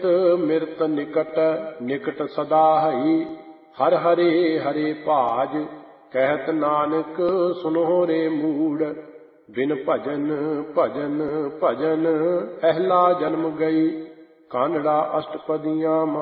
ਮਿਰਤ ਨਿਕਟ ਨਿਕਟ ਸਦਾ ਹਈ। ਹਰਿ ਹਰੇ ਹਰੇ ਭਾਜ ਕਹਿਤ ਨਾਨਕ ਸੁਨੋ ਰੇ ਮੂੜ। ਬਿਨ ਭਜਨ ਭਜਨ ਭਜਨ ਅਹਿਲਾ ਜਨਮ ਗਈ। ਕਾਨੜਾ ਅਸ਼ਟਪਦੀਆਂ